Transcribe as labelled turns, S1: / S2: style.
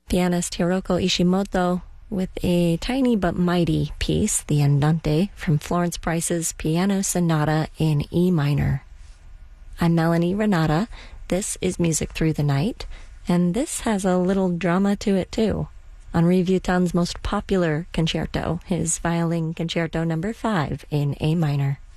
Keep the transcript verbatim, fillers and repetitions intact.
S1: Pianist Hiroko Ishimoto with a tiny but mighty piece, the Andante, from Florence Price's Piano Sonata in E minor. I'm Melanie Renata. This is Music Through the Night, and this has a little drama to it too. Henri Vuitton's most popular concerto, his Violin Concerto number five in A minor.